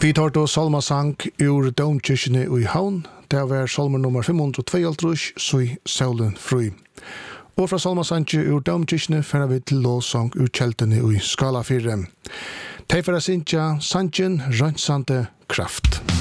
Vi tar då salmasang ur domkirkene i Havn. Det var salmer nummer 502, så i Saulen fri. Og fra salmasange ur domkirkene fører vi til lovsang ur kjeltene i Skala 4. Tei for å synge sangen Rønsande kraft.